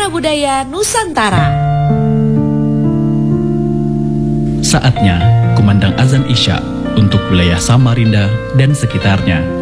budaya Nusantara. Saatnya kumandang azan Isya untuk wilayah Samarinda dan sekitarnya.